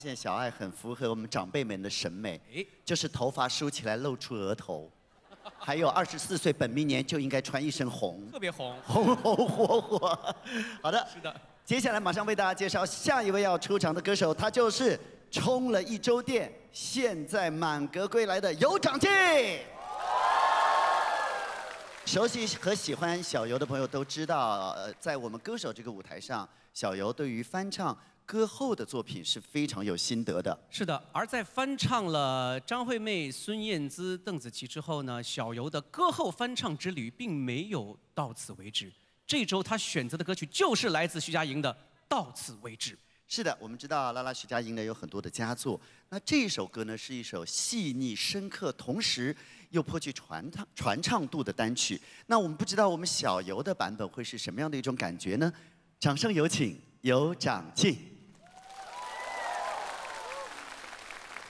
现在小爱很符合我们长辈们的审美，就是头发梳起来露出额头，还有24岁本命年就应该穿一身红， 特别红， 红红火火。好的， 是的。 接下来马上为大家介绍下一位要出场的歌手，他就是充了1周电，现在满格归来的尤长靖。熟悉和喜欢小游的朋友都知道，在我们歌手这个舞台上，小游对于翻唱歌后的作品是非常有心得的。 是的，而在翻唱了张惠妹、孙燕姿、邓紫棋之后呢，小游的歌后翻唱之旅并没有到此为止。这周他选择的歌曲就是来自徐佳莹的《到此为止》。 是的，我们知道拉拉徐佳莹呢有很多的佳作，那这一首歌呢是一首细腻深刻，同时又颇具传唱度的单曲。那我们不知道我们小游的版本会是什么样的一种感觉呢？掌声有请尤长靖。